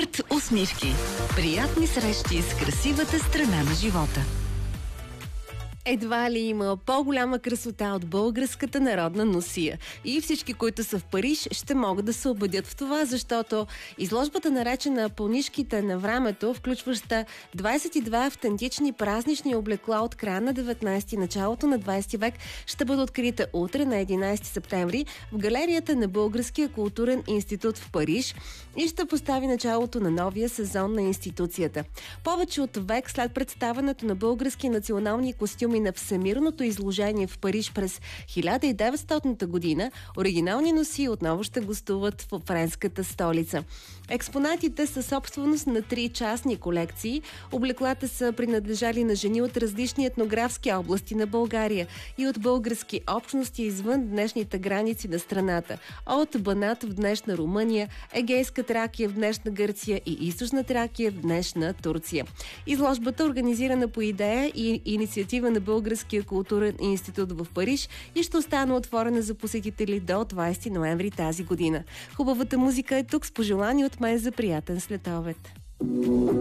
Арт усмивки. Приятни срещи с красивата страна на живота. Едва ли има по-голяма красота от българската народна носия. И всички, които са в Париж, ще могат да се убедят в това, защото изложбата, наречена "Пълнишките на времето", включваща 22 автентични празнични облекла от края на 19 началото на 20 век, ще бъде открита утре на 11 септември в галерията на Българския културен институт в Париж и ще постави началото на новия сезон на институцията. Повече от век след представянето на български национални костюми на Всемирното изложение в Париж през 1900 година, оригинални носии отново ще гостуват в френската столица. Експонатите са собственост на 3 частни колекции. Облеклата са принадлежали на жени от различни етнографски области на България и от български общности извън днешните граници на страната. От Банат в днешна Румъния, Егейска Тракия в днешна Гърция и Източна Тракия в днешна Турция. Изложбата, организирана по идея и инициатива на Българския културен институт в Париж, и ще остане отворена за посетители до 20 ноември тази година. Хубавата музика е тук с пожелание от мен за приятен следобед.